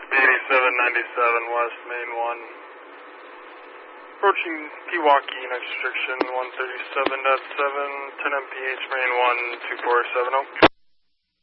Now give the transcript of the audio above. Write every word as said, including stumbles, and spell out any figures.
eighty-seven ninety-seven West Main one. Approaching Pewaukee, next restriction one thirty-seven point seven, ten M P H Main one two four seven zero.